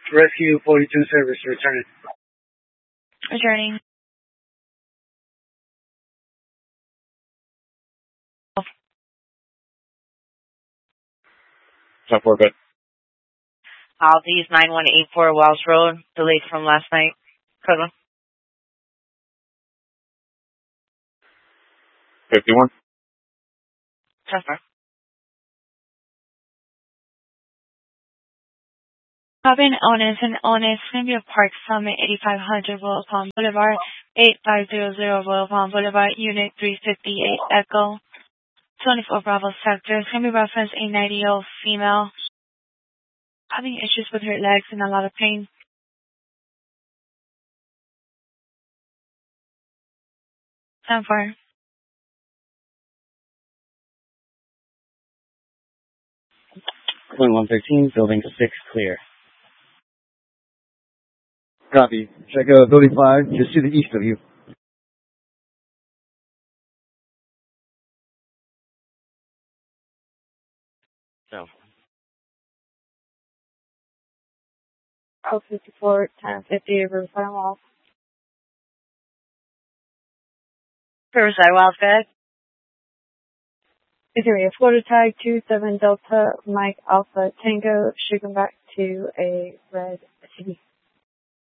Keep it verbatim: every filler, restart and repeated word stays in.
Rescue forty-two service, returning. Returning. ten four, good. Aldi's nine one eight four Wells Road, delayed from last night. Code one. fifty-one. Transfer. Robin Onis and Onis, Columbia Park Summit, eighty-five hundred Royal Palm Boulevard, eight five zero zero Royal Palm Boulevard, Unit three fifty-eight Echo, twenty-four Bravo Sector. It's going to be reference a ninety-year-old female having issues with her legs and a lot of pain. ten four. one thirteen, building six clear. Copy. Check out building five, just to the east of you. No. Oh, fifty-four, ten fifty, Riverside Wall. Riverside Wells, good. Is there a Florida tag two seven Delta Mike Alpha Tango, shooting back to a red S U V?